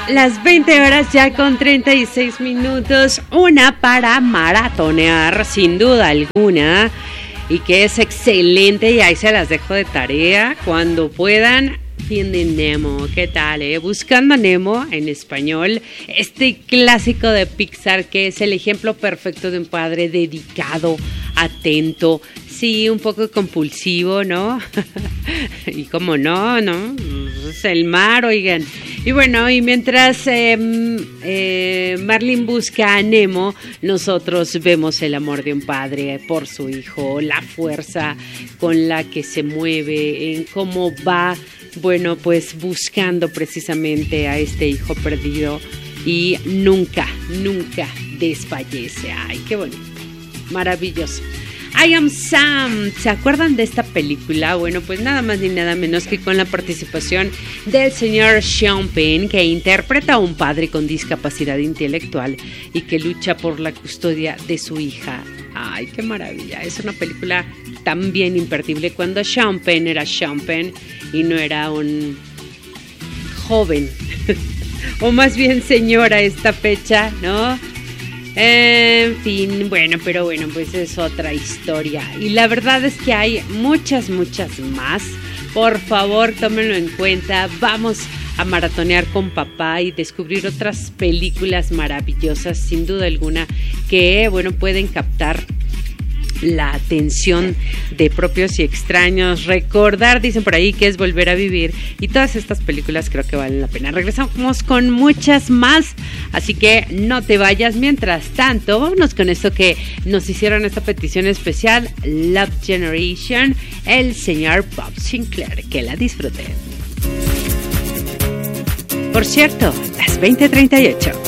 Las 20 horas ya con 36 minutos, una para maratonear sin duda alguna y que es excelente y ahí se las dejo de tarea cuando puedan. Finding Nemo, ¿qué tal? Buscando a Nemo en español, este clásico de Pixar que es el ejemplo perfecto de un padre dedicado, atento, sí, un poco compulsivo, ¿no? Y como no, es el mar, oigan. Y bueno, y mientras Marlin busca a Nemo, nosotros vemos el amor de un padre por su hijo, la fuerza con la que se mueve, en cómo va, bueno, pues buscando precisamente a este hijo perdido y nunca desfallece. Ay, qué bonito, maravilloso. I Am Sam, ¿se acuerdan de esta película? Bueno, pues nada más ni nada menos que con la participación del señor Sean Penn, que interpreta a un padre con discapacidad intelectual y que lucha por la custodia de su hija. Ay, qué maravilla, es una película también imperdible cuando Sean Penn era Sean Penn y no era un joven, o más bien señora a esta fecha, ¿no? En fin, bueno, pues es otra historia. Y la verdad es que hay muchas más. Por favor, tómenlo en cuenta. Vamos a maratonear con papá y descubrir otras películas maravillosas, sin duda alguna, que, bueno, pueden captar la atención de propios y extraños. Recordar, dicen por ahí, que es volver a vivir. Y todas estas películas creo que valen la pena. Regresamos con muchas más, así que no te vayas. Mientras tanto, vámonos con esto que nos hicieron esta petición especial, Love Generation, el señor Bob Sinclair. Que la disfruten. Por cierto, las 20:38.